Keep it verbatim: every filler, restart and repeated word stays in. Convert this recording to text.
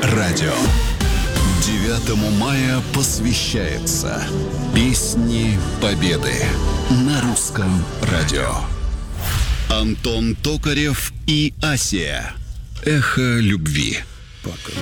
радио. девятому мая посвящается Песни Победы на русском радио. Антон Токарев и Асия. Эхо любви. По